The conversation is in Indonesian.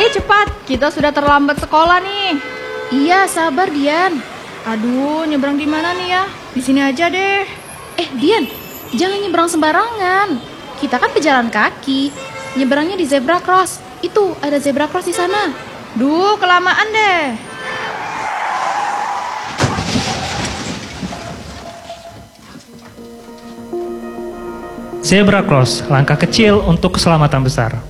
Ayo cepat, kita sudah terlambat sekolah nih. Iya, sabar Dian. Aduh, nyebrang di mana nih ya? Di sini aja deh. Dian, jangan nyebrang sembarangan. Kita kan pejalan kaki. Nyebrangnya di zebra cross. Itu, ada zebra cross di sana. Duh, kelamaan deh. Zebra cross, langkah kecil untuk keselamatan besar.